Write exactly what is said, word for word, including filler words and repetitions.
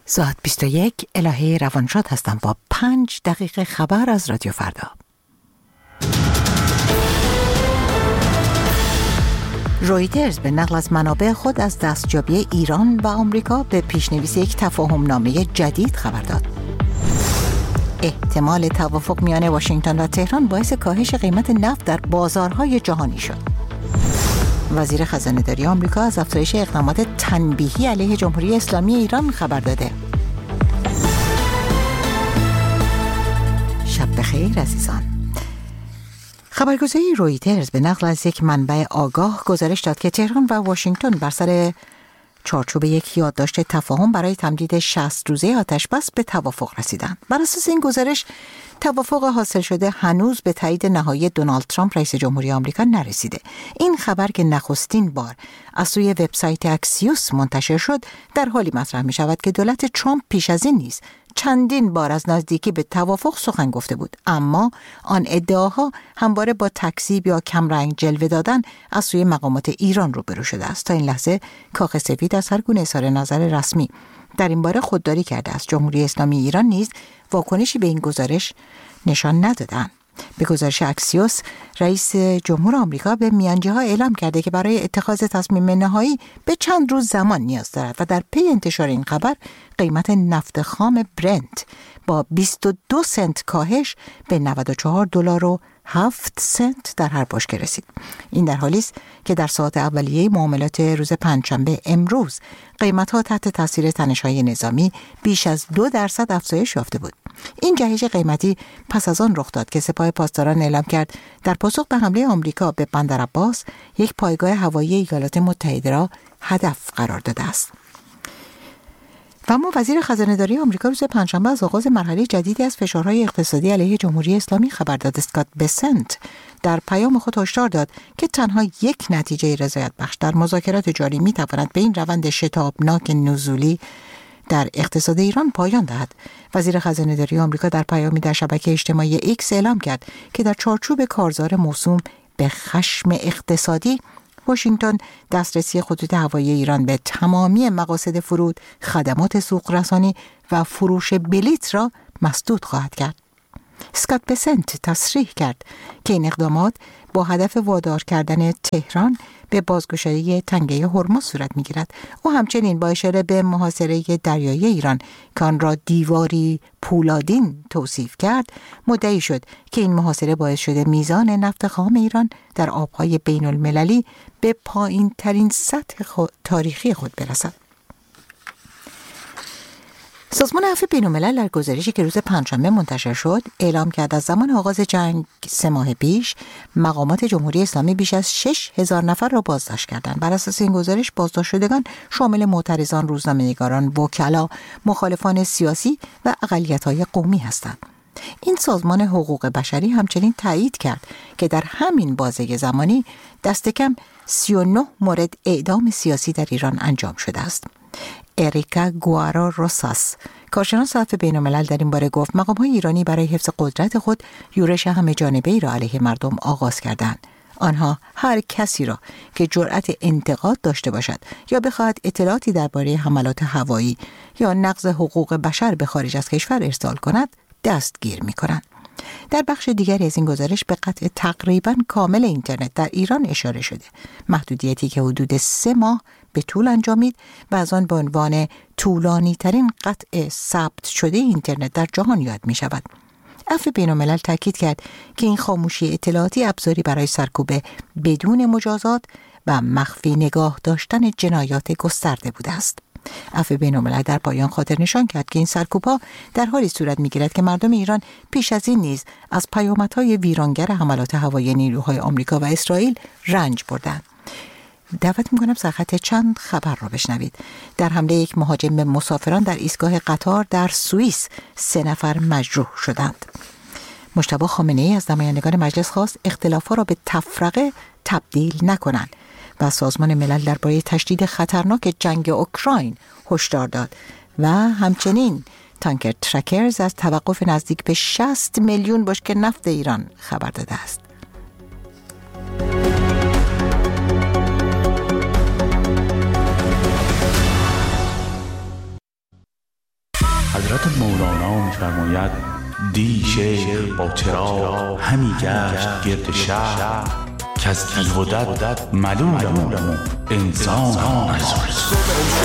ساعت بیست و یک الهه روانشاد هستم با پنج دقیقه خبر از رادیو فردا. رویترز به نقل از منابع خود از دستیابی ایران و آمریکا به پیشنویس یک تفاهم نامه جدید خبر داد. احتمال توافق میان واشنگتن و تهران باعث کاهش قیمت نفت در بازارهای جهانی شد. وزیر خزانه‌داری آمریکا از افزایش اقدامات تنبیهی علیه جمهوری اسلامی ایران خبر داده. شب بخیر عزیزان. خبرگزاری رویترز به نقل از یک منبع آگاه گزارش داد که تهران و واشنگتن بر سر چارچوب یک یادداشت تفاهم برای تمدید شصت روزه آتش‌بس به توافق رسیدند. بر اساس این گزارش توافق حاصل شده هنوز به تایید نهایی دونالد ترامپ رئیس جمهوری آمریکا نرسیده. این خبر که نخستین بار از سوی وبسایت اکسیوس منتشر شد در حالی مطرح می شود که دولت ترامپ پیش از این نیز چندین بار از نزدیکی به توافق سخن گفته بود، اما آن ادعاها همواره با تکذیب یا کمرنگ جلوه دادن از سوی مقامات ایران روبرو شده است. تا این لحظه کاخ سفید از هر گونه اظهار نظر رسمی در این باره خودداری کرده است. جمهوری اسلامی ایران نیز واکنشی به این گزارش نشان ندادند. به گزارش اکسیوس، رئیس جمهور آمریکا به میانجی‌ها اعلام کرده که برای اتخاذ تصمیم نهایی به چند روز زمان نیاز دارد و در پی انتشار این خبر قیمت نفت خام برنت با بیست و دو سنت کاهش به نود و چهار دلار و هفت سنت در هر بشکه رسید. این در حالی است که در ساعات اولیه معاملات روز پنجشنبه امروز قیمت‌ها تحت تاثیر تنش‌های نظامی بیش از دو درصد افزایش یافته بود. این جهش قیمتی پس از آن رخ داد که سپاه پاسداران اعلام کرد در پاسخ به حمله آمریکا به بندر عباس یک پایگاه هوایی ایالات متحده را هدف قرار داده است. و اما وزیر خزانه‌داری آمریکا روز پنجشنبه از آغاز مرحله جدیدی از فشارهای اقتصادی علیه جمهوری اسلامی خبر داد. اسکات بسنت در پیام خود هشدار داد که تنها یک نتیجه رضایت بخش در مذاکرات جاری می‌تواند به این روند شتابناک نزولی در اقتصاد ایران پایان دهد. وزیر خزانه‌داری آمریکا در پیامی در شبکه اجتماعی ایکس اعلام کرد که در چارچوب کارزار موسوم به خشم اقتصادی، واشنگتن دسترسی خطوط هوایی ایران به تمامی مقاصد فرود، خدمات سوق رسانی و فروش بلیط را مسدود خواهد کرد. اسکات بسنت تصریح کرد که این اقدامات با هدف وادار کردن تهران به بازگشایی تنگه هرمز صورت می‌گیرد. او همچنین با اشاره به محاصره دریایی ایران که آن را دیواری پولادین توصیف کرد، مدعی شد که این محاصره باعث شده میزان نفت خام ایران در آب‌های بین‌المللی به پایین‌ترین سطح خود تاریخی خود برسد. سازمان عفو بین‌الملل در گزارشی که روز پنجشنبه منتشر شد اعلام کرد از زمان آغاز جنگ سه ماه پیش مقامات جمهوری اسلامی بیش از شش هزار نفر را بازداشت کردند. بر اساس این گزارش بازداشت شدگان شامل معترضان، روزنامه‌نگاران، وکلا، مخالفان سیاسی و اقلیت‌های قومی هستند. این سازمان حقوق بشری همچنین تایید کرد که در همین بازه زمانی دست کم سی و نه مورد اعدام سیاسی در ایران انجام شده است. اریکا گوارا روساس، کارشناس عفو بین‌الملل، در این باره گفت مقام‌های ایرانی برای حفظ قدرت خود یورش همه جانبه‌ای را علیه مردم آغاز کردند. آنها هر کسی را که جرأت انتقاد داشته باشد یا بخواهد اطلاعاتی درباره حملات هوایی یا نقض حقوق بشر به خارج از کشور ارسال کند دستگیر می‌کنند. در بخش دیگری از این گزارش به قطع تقریباً کامل اینترنت در ایران اشاره شده. محدودیتی که حدود سه ماه به طول انجامید و از آن به عنوان طولانی ترین قطع ثبت شده اینترنت در جهان یاد می شود. عفو بین‌الملل تاکید کرد که این خاموشی اطلاعاتی ابزاری برای سرکوب بدون مجازات و مخفی نگاه داشتن جنایات گسترده بوده است. عفو بین‌الملل در پایان خاطر نشان کرد که این سرکوب‌ها در حالی صورت می‌گیرد که مردم ایران پیش از این نیز از پیامدهای ویرانگر حملات هوایی نیروهای آمریکا و اسرائیل رنج بردند. دعوت می‌کنم سرخط چند خبر را بشنوید. در حمله یک مهاجم به مسافران در ایستگاه قطار در سوئیس سه نفر مجروح شدند. مجتبی خامنه‌ای از نمایندگان مجلس خواست اختلاف‌ها را به تفرقه تبدیل نکنند و سازمان ملل درباره تشدید خطرناک جنگ اوکراین هشدار داد و همچنین تانکر ترکرز از توقف نزدیک به شصت میلیون بشکه نفت ایران خبر داده است. حضرت مولانا می‌فرماید دی شیخ با چراغ همی گشت گرد شهر که از دیو و دد ملولم و انسان از